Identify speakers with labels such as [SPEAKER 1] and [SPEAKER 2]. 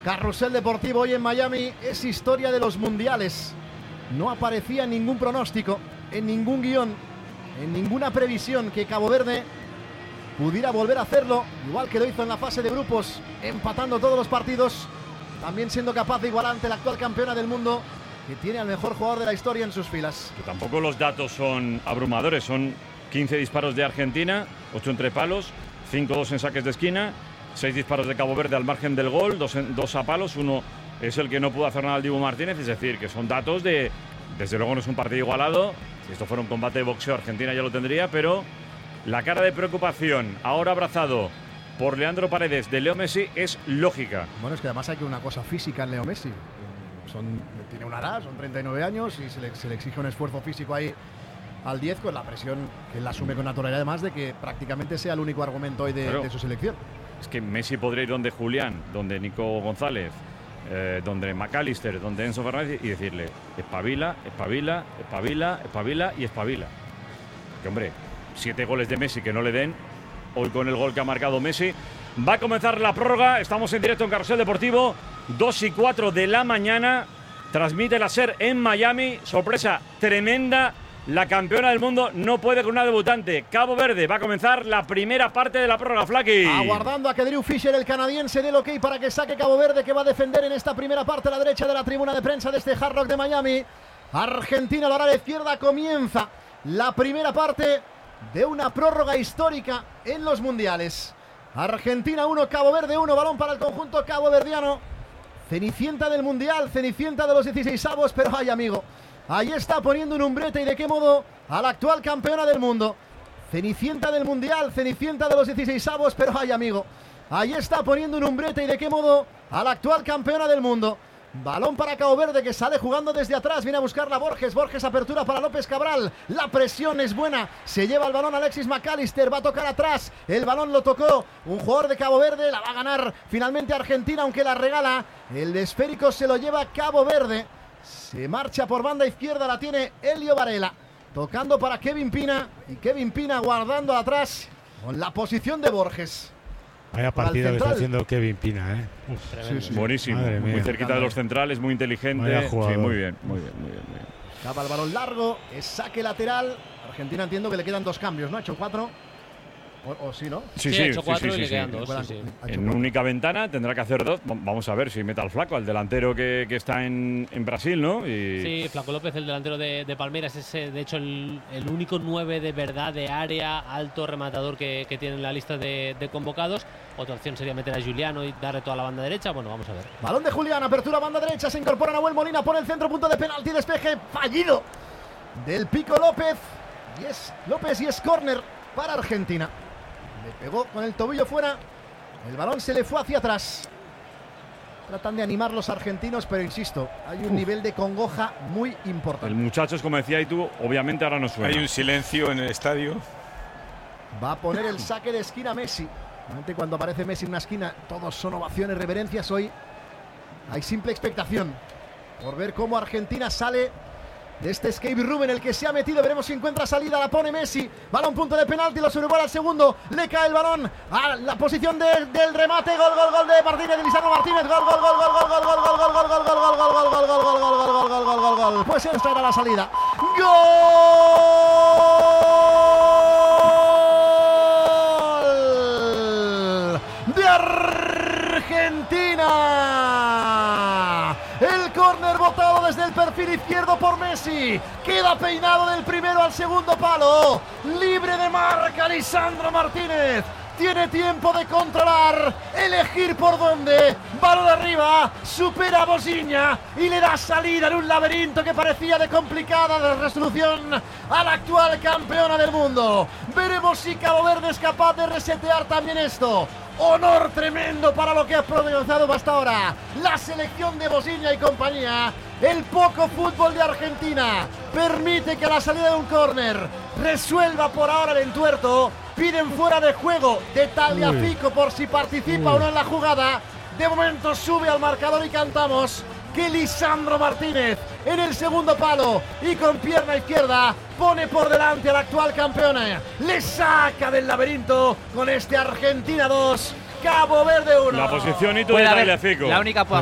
[SPEAKER 1] Carrusel deportivo hoy en Miami es historia de los mundiales. No aparecía en ningún pronóstico, en ningún guión, en ninguna previsión que Cabo Verde pudiera volver a hacerlo, igual que lo hizo en la fase de grupos, empatando todos los partidos, también siendo capaz de igualar ante la actual campeona del mundo, que tiene al mejor jugador de la historia en sus filas.
[SPEAKER 2] Que tampoco los datos son abrumadores, son 15 disparos de Argentina, 8 entre palos, 5-2 en saques de esquina, 6 disparos de Cabo Verde al margen del gol, 2 a palos, 1 es el que no pudo hacer nada el Dibu Martínez, es decir, que son datos de, desde luego no es un partido igualado, si esto fuera un combate de boxeo Argentina ya lo tendría, pero la cara de preocupación, ahora abrazado por Leandro Paredes de Leo Messi, es lógica.
[SPEAKER 1] Bueno, es que además hay que una cosa física en Leo Messi, tiene una edad, son 39 años y se le exige un esfuerzo físico ahí al 10 con la presión que él asume con naturalidad, además de que prácticamente sea el único argumento hoy de su selección.
[SPEAKER 2] Es que Messi podría ir donde Julián, donde Nico González, donde McAllister, donde Enzo Fernández y decirle espabila, espabila, espabila, espabila y espabila. Que hombre, 7 goles de Messi que no le den, hoy con el gol que ha marcado Messi. Va a comenzar la prórroga, estamos en directo en Carrusel Deportivo, 2:04 de la mañana, transmite la SER en Miami, sorpresa tremenda. La campeona del mundo no puede con una debutante. Cabo Verde va a comenzar la primera parte de la prórroga, Flaky.
[SPEAKER 1] Aguardando a que Drew Fisher, el canadiense, dé el ok para que saque Cabo Verde, que va a defender en esta primera parte a la derecha de la tribuna de prensa de este Hard Rock de Miami. Argentina lo hará a la izquierda. Comienza la primera parte de una prórroga histórica en los mundiales. Argentina 1, Cabo Verde 1. Balón para el conjunto caboverdiano. Cenicienta del mundial, cenicienta de los 16avos, pero ay, amigo, ahí está poniendo un umbrete, y de qué modo, a la actual campeona del mundo. Cenicienta del mundial, cenicienta de los 16avos, pero ay, amigo, ahí está poniendo un umbrete, y de qué modo, a la actual campeona del mundo. Balón para Cabo Verde, que sale jugando desde atrás, viene a buscarla Borges, apertura para López Cabral, la presión es buena, se lleva el balón Alexis McAllister, va a tocar atrás, el balón lo tocó un jugador de Cabo Verde, la va a ganar finalmente Argentina, aunque la regala, el esférico se lo lleva Cabo Verde. Se marcha por banda izquierda, la tiene Elio Varela, tocando para Kevin Pina, y Kevin Pina guardando atrás con la posición de Borges.
[SPEAKER 3] Vaya partida que está haciendo Kevin Pina, ¿eh?
[SPEAKER 2] Sí. Buenísimo, muy cerquita de los centrales, muy inteligente. Sí, muy bien.
[SPEAKER 1] Acaba el balón largo, es saque lateral. Argentina, entiendo que le quedan 2 cambios, ¿no? Ha hecho 4. ¿O sí, no?
[SPEAKER 4] Sí, ha hecho 4 y le quedan 2.
[SPEAKER 2] En única ventana tendrá que hacer 2. Vamos a ver si mete al Flaco, al delantero que está en Brasil, ¿no?
[SPEAKER 4] Sí, Flaco López, el delantero de Palmeiras, es de hecho el único 9 de verdad de área, alto rematador que tiene en la lista de convocados. Otra opción sería meter a Juliano y darle toda la banda derecha. Bueno, vamos a ver.
[SPEAKER 1] Balón de Julián, apertura banda derecha, se incorpora Nahuel Molina, pone el centro, punto de penalti, despeje fallido del Pico López. Y es córner para Argentina. Le pegó con el tobillo fuera, el balón se le fue hacia atrás. Tratan de animar los argentinos, pero insisto, hay un nivel de congoja muy importante.
[SPEAKER 2] El muchacho, es como decía y tú, obviamente ahora no suena.
[SPEAKER 5] Hay un silencio en el estadio.
[SPEAKER 1] Va a poner el saque de esquina Messi. Normalmente cuando aparece Messi en una esquina, todos son ovaciones, reverencias. Hoy hay simple expectación por ver cómo Argentina sale de este escape room en el que se ha metido. Veremos si encuentra salida, la pone Messi, balón punto de penalti, lo sobrevuela al segundo, le cae el balón a la posición del remate, gol de Martínez, de Lisandro Martínez, gol, pues esta era la salida, gol de Argentina. El córner botado desde el perfil izquierdo por Messi. Queda peinado del primero al segundo palo. Libre de marca Lisandro Martínez. Tiene tiempo de controlar, elegir por dónde. Balón arriba, supera a Bosiña y le da salida en un laberinto que parecía de complicada resolución a la actual campeona del mundo. Veremos si Cabo Verde es capaz de resetear también esto. Honor tremendo para lo que ha protagonizado hasta ahora la selección de Bosiña y compañía. El poco fútbol de Argentina permite que a la salida de un córner resuelva por ahora el entuerto. Piden fuera de juego de Tagliafico por si participa o no en la jugada. De momento sube al marcador y cantamos que Lisandro Martínez en el segundo palo y con pierna izquierda pone por delante a la actual campeona. Le saca del laberinto con este Argentina 2, Cabo Verde 1.
[SPEAKER 2] La posición hito de
[SPEAKER 6] Puede haber,
[SPEAKER 2] Tagliafico.
[SPEAKER 6] la única